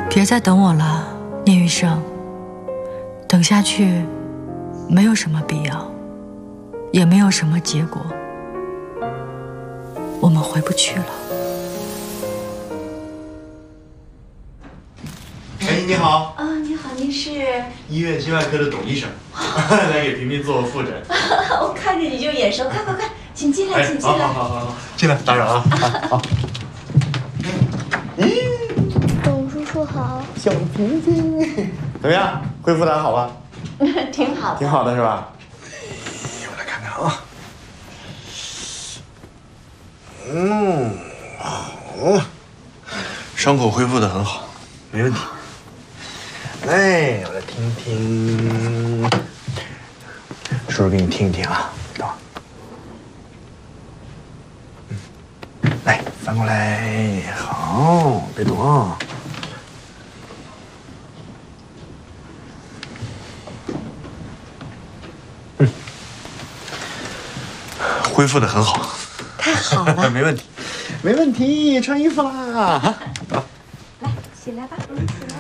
别再等我了，聂医生。等下去没有什么必要，也没有什么结果，我们回不去了。 哎，你好。 啊，你好，您是医院心外科的董医生，来给萍萍做复诊。 我看着你就眼熟，快，请进来，请进来。 好，进来，打扰啊。好。咦， 董叔叔好。 小萍萍，怎么样？恢复的还好吧？ 挺好的， 挺好的是吧？我来看看啊。好，伤口恢复的很好，没问题。来，我来听听，叔叔给你听一听啊，等会儿。来，翻过来，好，别动啊。恢复的很好， 太好了， 没问题，没问题，穿衣服啦。 来，起来吧，起来，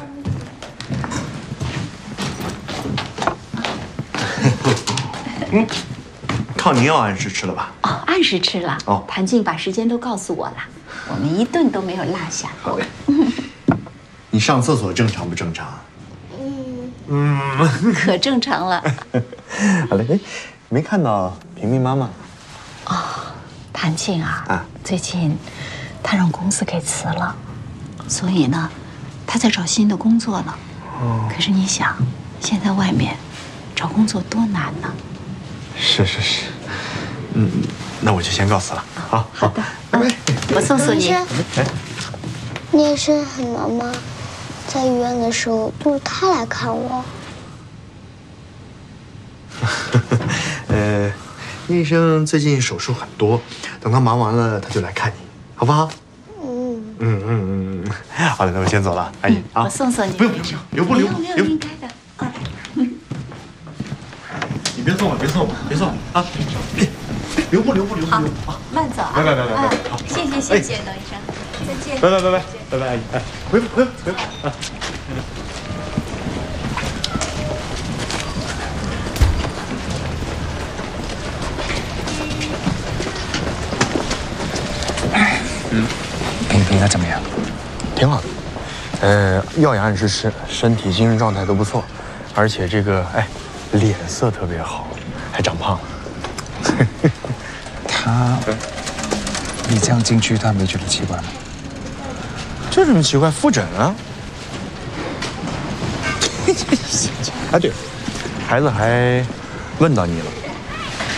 抗凝药按时吃了吧？ 哦，按时吃了。 哦， 谭静把时间都告诉我了，我们一顿都没有落下。 好嘞。你上厕所正常不正常？ 可正常了。 好嘞，哎，没看到萍萍妈妈。 哦，谭静啊，最近她让公司给辞了，所以呢，她在找新的工作呢。哦。可是你想，现在外面找工作多难呢。 是，那我就先告辞了。好的，拜拜。 我送你。 聂医生很忙吗？在医院的时候都是他来看我。 聂医生最近手术很多，等他忙完了他就来看你，好不好？好的，那我先走了，阿姨啊。 我送你。 不用，留步。 没有，应该的。 你别送我啊！留步好，慢走啊！ 来， 好，谢谢，董医生，再见。 拜拜，阿姨，哎，回步啊！ 萍萍她怎么样？ 挺好的，药也按时吃，身体精神状态都不错，而且这个脸色特别好，还长胖了。 你这样进去，他没觉得奇怪吗？ 这什么奇怪？复诊啊！对，孩子还问到你了。